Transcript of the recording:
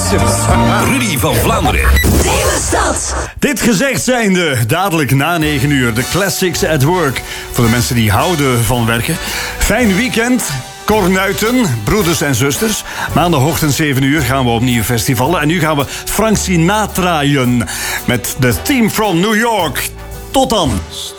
Rudy van Vlaanderen. Stad. Dit gezegd zijnde, dadelijk na 9 uur, de Classics at Work. Voor de mensen die houden van werken. Fijn weekend. Kornuiten, broeders en zusters. Maandagochtend 7 uur gaan we opnieuw festivalen. En nu gaan we Frank Sinatra'en met The Theme from New York. Tot dan.